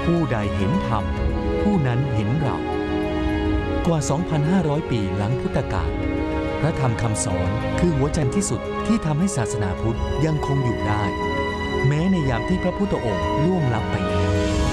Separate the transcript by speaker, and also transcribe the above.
Speaker 1: ผู้ใดเห็นธรรมผู้นั้นเห็นเรากว่า 2,500 ปีหลังพุทธกาลพระธรรมคำสอนคือหัวใจที่สุดที่ทำให้ศาสนาพุทธยังคงอยู่ได้แม้ในยามที่พระพุทธองค์ล่วงลับไปแล้ว